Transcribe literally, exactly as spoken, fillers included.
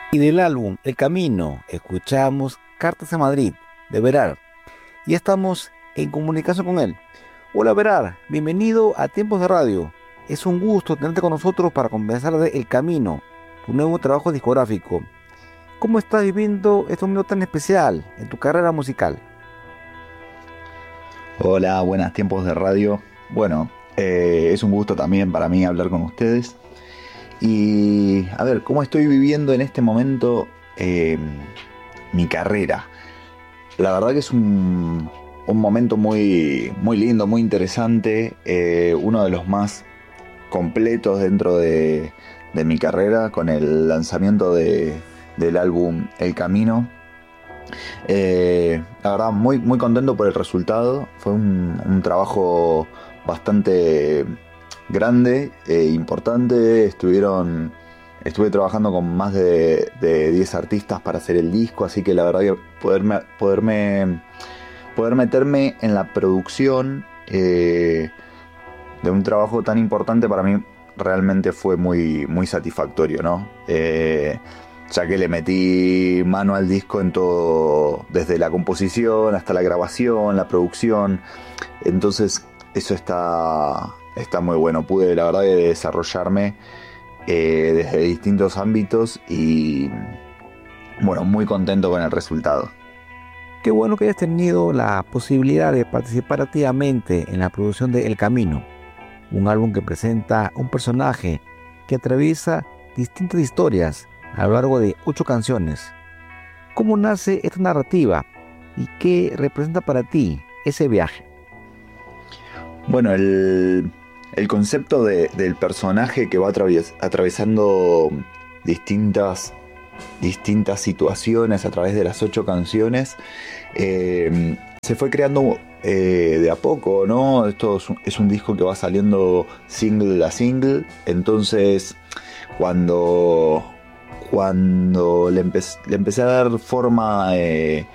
Y del álbum El Camino escuchamos Cartas a Madrid de Verar y estamos en comunicación con él. Hola Verar, bienvenido a Tiempos de Radio. Es un gusto tenerte con nosotros para conversar de El Camino, tu nuevo trabajo discográfico. ¿Cómo estás viviendo este momento tan especial en tu carrera musical? Hola, buenas tiempos de radio. Bueno, eh, es un gusto también para mí hablar con ustedes. Y a ver, ¿cómo estoy viviendo en este momento eh, mi carrera? La verdad que es un, un momento muy, muy lindo, muy interesante, eh, uno de los más completos dentro de, de mi carrera, con el lanzamiento de, del álbum El Camino. Eh, la verdad, muy, muy contento por el resultado. Fue un, un trabajo bastante grande e importante. Estuvieron, estuve trabajando con más de, de diez artistas para hacer el disco, así que la verdad que poderme, poderme, poder meterme en la producción eh, de un trabajo tan importante para mí realmente fue muy, muy satisfactorio, ¿no? Eh, ya que le metí mano al disco en todo, desde la composición hasta la grabación, la producción. Entonces eso está, está muy bueno. Pude, la verdad, de desarrollarme eh, desde distintos ámbitos y, bueno, muy contento con el resultado. Qué bueno que hayas tenido la posibilidad de participar activamente en la producción de El Camino, un álbum que presenta un personaje que atraviesa distintas historias a lo largo de ocho canciones. ¿Cómo nace esta narrativa y qué representa para ti ese viaje? Bueno, el, el concepto de, del personaje que va atravies, atravesando distintas, distintas situaciones a través de las ocho canciones eh, se fue creando eh, de a poco, ¿no? Esto es un, es un disco que va saliendo single a single, entonces cuando... Cuando le, empe- le empecé a dar forma eh,